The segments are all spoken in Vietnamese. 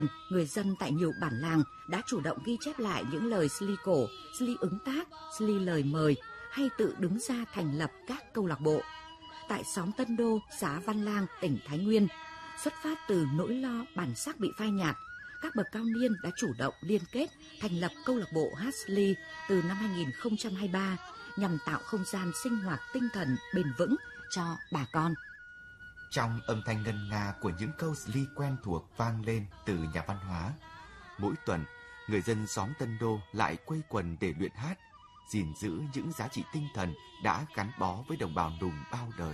người dân tại nhiều bản làng đã chủ động ghi chép lại những lời Sli cổ, Sli ứng tác, Sli lời mời hay tự đứng ra thành lập các câu lạc bộ. Tại xóm Tân Đô, xã Văn Lang, tỉnh Thái Nguyên, xuất phát từ nỗi lo bản sắc bị phai nhạt, các bậc cao niên đã chủ động liên kết thành lập câu lạc bộ hát Sli từ năm 2023 nhằm tạo không gian sinh hoạt tinh thần bền vững cho bà con. Trong âm thanh ngân nga của những câu Sli quen thuộc vang lên từ nhà văn hóa, mỗi tuần, người dân xóm Tân Đô lại quây quần để luyện hát, gìn giữ những giá trị tinh thần đã gắn bó với đồng bào Nùng bao đời.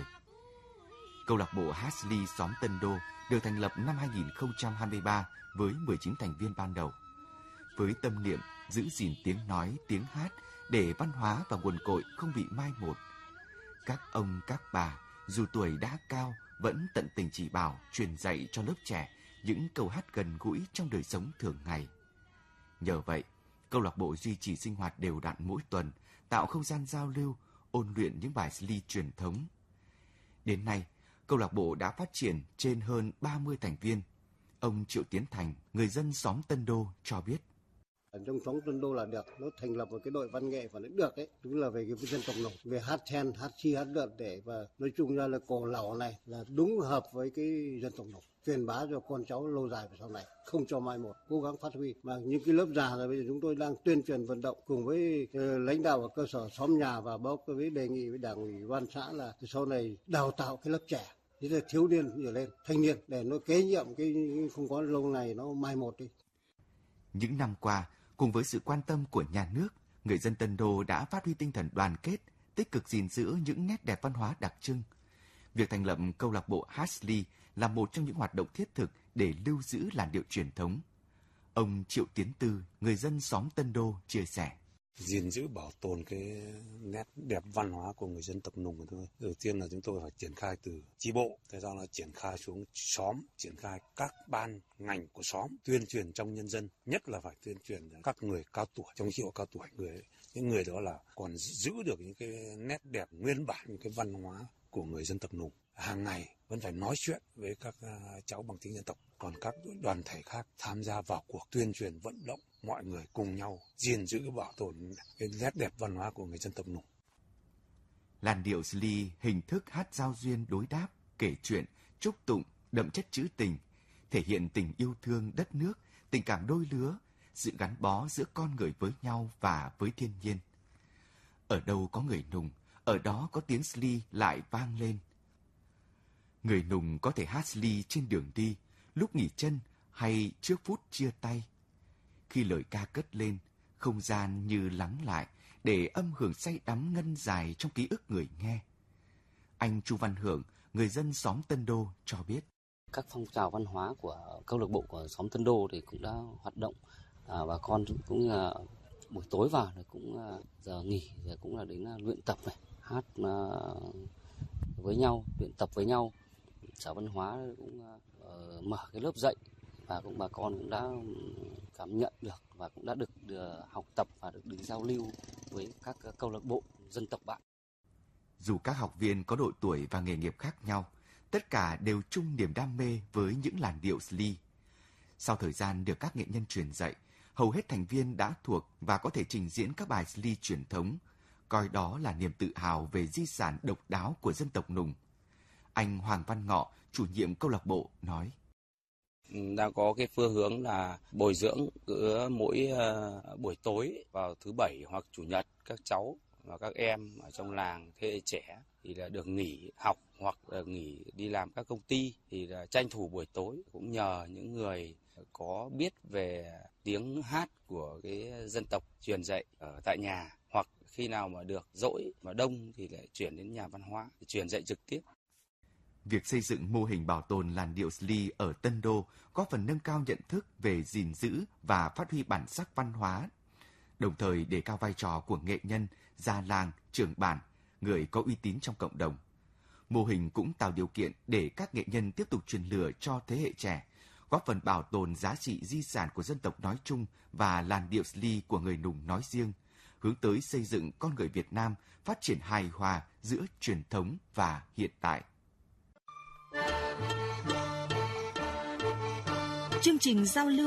Câu lạc bộ hát Sli xóm Tân Đô được thành lập năm 2023 với 19 thành viên ban đầu. Với tâm niệm giữ gìn tiếng nói, tiếng hát để văn hóa và nguồn cội không bị mai một. Các ông, các bà, dù tuổi đã cao, vẫn tận tình chỉ bảo, truyền dạy cho lớp trẻ những câu hát gần gũi trong đời sống thường ngày. Nhờ vậy, câu lạc bộ duy trì sinh hoạt đều đặn mỗi tuần, tạo không gian giao lưu, ôn luyện những bài Sli truyền thống. Đến nay, câu lạc bộ đã phát triển trên hơn 30 thành viên. Ông Triệu Tiến Thành, người dân xóm Tân Đô cho biết. Ở trong xóm Tân Đô là được, nó thành lập một cái đội văn nghệ và nó được đấy, đúng là về cái dân tộc Nùng, về hát then, hát chi, hát lượn để và nói chung ra là cổ lẩu này là đúng hợp với cái dân tộc Nùng, truyền bá cho con cháu lâu dài và sau này, không cho mai một, cố gắng phát huy. Mà những cái lớp già là bây giờ chúng tôi đang tuyên truyền vận động cùng với lãnh đạo ở cơ sở xóm nhà và báo cáo với đề nghị với đảng ủy ban xã là sau này đào tạo cái lớp trẻ. Thế là thiếu niên trở lên, thanh niên để nó kế nhiệm cái không có lâu này nó mai một đi. Những năm qua, cùng với sự quan tâm của nhà nước, người dân Tân Đô đã phát huy tinh thần đoàn kết, tích cực gìn giữ những nét đẹp văn hóa đặc trưng. Việc thành lập câu lạc bộ hát Sli là một trong những hoạt động thiết thực để lưu giữ làn điệu truyền thống. Ông Triệu Tiến Tư, người dân xóm Tân Đô chia sẻ. Gìn giữ bảo tồn cái nét đẹp văn hóa của người dân tộc Nùng thôi. Đầu tiên là chúng tôi phải triển khai từ chi bộ, thế sau là triển khai xuống xóm, triển khai các ban ngành của xóm, tuyên truyền trong nhân dân, nhất là phải tuyên truyền các người cao tuổi, trong chi bộ cao tuổi, những người đó là còn giữ được những cái nét đẹp nguyên bản, những cái văn hóa của người dân tộc Nùng. Hàng ngày vẫn phải nói chuyện với các cháu bằng tiếng dân tộc, còn các đoàn thể khác tham gia vào cuộc tuyên truyền vận động mọi người cùng nhau gìn giữ bảo tồn cái nét đẹp văn hóa của người dân tộc Nùng. Làn điệu Sli hình thức hát giao duyên đối đáp, kể chuyện, chúc tụng, đậm chất trữ tình, thể hiện tình yêu thương đất nước, tình cảm đôi lứa, sự gắn bó giữa con người với nhau và với thiên nhiên. Ở đâu có người Nùng, ở đó có tiếng Sli lại vang lên. Người Nùng có thể hát Sli trên đường đi, lúc nghỉ chân hay trước phút chia tay. Khi lời ca cất lên, không gian như lắng lại để âm hưởng say đắm ngân dài trong ký ức người nghe. Anh Chu Văn Hưởng, người dân xóm Tân Đô cho biết. Các phong trào văn hóa của câu lạc bộ của xóm Tân Đô thì cũng đã hoạt động. Bà con cũng buổi tối vào thì cũng giờ nghỉ rồi cũng là đến luyện tập này, hát với nhau, luyện tập với nhau. Sở Văn hóa cũng mở cái lớp dạy và cũng bà con cũng đã cảm nhận được và cũng đã được học tập và được giao lưu với các câu lạc bộ dân tộc bạn. Dù các học viên có độ tuổi và nghề nghiệp khác nhau, tất cả đều chung niềm đam mê với những làn điệu Sli. Sau thời gian được các nghệ nhân truyền dạy, hầu hết thành viên đã thuộc và có thể trình diễn các bài Sli truyền thống, coi đó là niềm tự hào về di sản độc đáo của dân tộc Nùng. Anh Hoàng Văn Ngọ, chủ nhiệm câu lạc bộ, nói. Đang có cái phương hướng là bồi dưỡng cứ mỗi buổi tối vào thứ Bảy hoặc Chủ nhật các cháu và các em ở trong làng thế hệ trẻ thì là được nghỉ học hoặc là nghỉ đi làm các công ty thì là tranh thủ buổi tối, cũng nhờ những người có biết về tiếng hát của cái dân tộc truyền dạy ở tại nhà, hoặc khi nào mà được dỗi mà đông thì lại chuyển đến nhà văn hóa truyền dạy trực tiếp. Việc xây dựng mô hình bảo tồn làn điệu Sli ở Tân Đô góp phần nâng cao nhận thức về gìn giữ và phát huy bản sắc văn hóa, đồng thời đề cao vai trò của nghệ nhân, già làng, trưởng bản, người có uy tín trong cộng đồng. Mô hình cũng tạo điều kiện để các nghệ nhân tiếp tục truyền lửa cho thế hệ trẻ, góp phần bảo tồn giá trị di sản của dân tộc nói chung và làn điệu Sli của người Nùng nói riêng, hướng tới xây dựng con người Việt Nam phát triển hài hòa giữa truyền thống và hiện tại. Chương trình giao lưu